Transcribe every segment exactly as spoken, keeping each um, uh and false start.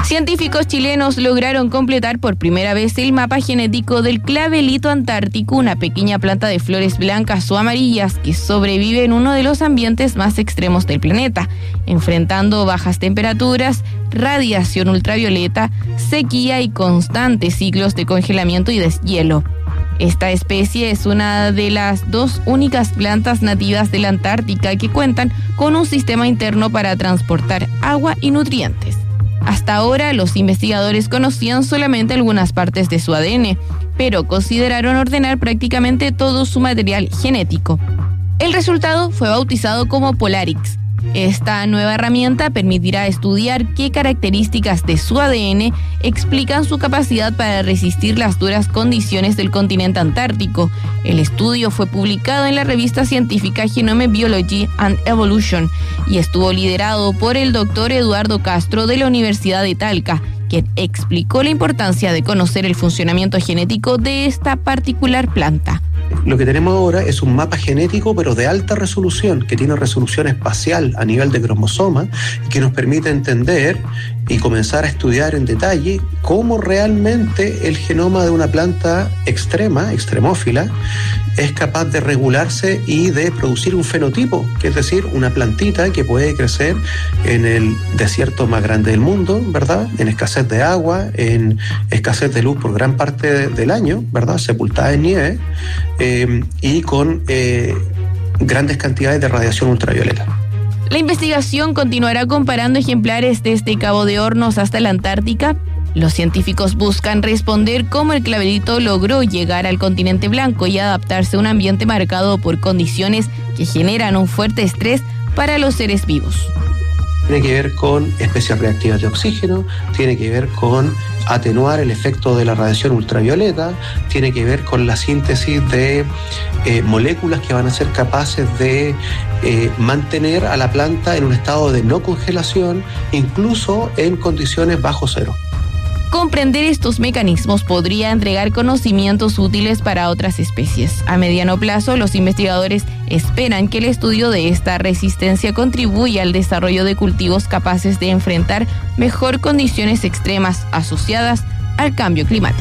Científicos chilenos lograron completar por primera vez el mapa genético del clavelito antártico, una pequeña planta de flores blancas o amarillas que sobrevive en uno de los ambientes más extremos del planeta, enfrentando bajas temperaturas, radiación ultravioleta, sequía y constantes ciclos de congelamiento y deshielo. Esta especie es una de las dos únicas plantas nativas de la Antártica que cuentan con un sistema interno para transportar agua y nutrientes. Hasta ahora, los investigadores conocían solamente algunas partes de su A D N, pero consideraron ordenar prácticamente todo su material genético. El resultado fue bautizado como Polarix. Esta nueva herramienta permitirá estudiar qué características de su A D N explican su capacidad para resistir las duras condiciones del continente antártico. El estudio fue publicado en la revista científica Genome Biology and Evolution y estuvo liderado por el doctor Eduardo Castro de la Universidad de Talca, quien explicó la importancia de conocer el funcionamiento genético de esta particular planta. Lo que tenemos ahora es un mapa genético, pero de alta resolución, que tiene resolución espacial a nivel de cromosoma y que nos permite entender y comenzar a estudiar en detalle cómo realmente el genoma de una planta extrema, extremófila, es capaz de regularse y de producir un fenotipo, que es decir, una plantita que puede crecer en el desierto más grande del mundo, ¿verdad? En escasez de agua, en escasez de luz por gran parte del año, ¿verdad? Sepultada en nieve, eh, y con eh, grandes cantidades de radiación ultravioleta. La investigación continuará comparando ejemplares desde Cabo de Hornos hasta la Antártica. Los científicos buscan responder cómo el clavelito logró llegar al continente blanco y adaptarse a un ambiente marcado por condiciones que generan un fuerte estrés para los seres vivos. Tiene que ver con especies reactivas de oxígeno, tiene que ver con atenuar el efecto de la radiación ultravioleta, tiene que ver con la síntesis de eh, moléculas que van a ser capaces de eh, mantener a la planta en un estado de no congelación, incluso en condiciones bajo cero. Comprender estos mecanismos podría entregar conocimientos útiles para otras especies. A mediano plazo, los investigadores esperan que el estudio de esta resistencia contribuya al desarrollo de cultivos capaces de enfrentar mejor condiciones extremas asociadas al cambio climático.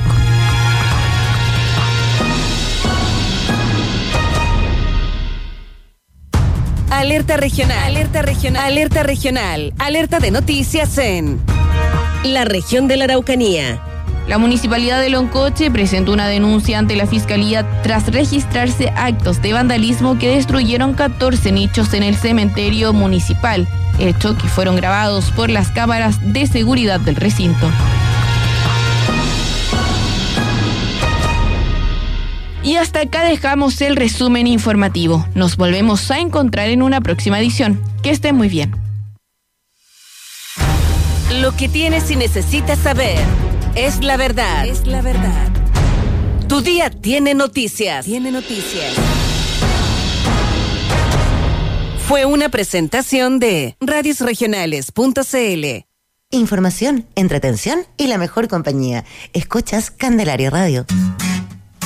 Alerta regional, alerta regional, alerta regional, alerta de noticias en la región de la Araucanía. La Municipalidad de Loncoche presentó una denuncia ante la Fiscalía tras registrarse actos de vandalismo que destruyeron catorce nichos en el cementerio municipal, hecho que fueron grabados por las cámaras de seguridad del recinto. Y hasta acá dejamos el resumen informativo. Nos volvemos a encontrar en una próxima edición. Que estén muy bien. Lo que tienes y necesitas saber es la verdad. Es la verdad. Tu día tiene noticias. Tiene noticias. Fue una presentación de radios regionales punto c l. Información, entretención y la mejor compañía. Escuchas Candelaria Radio.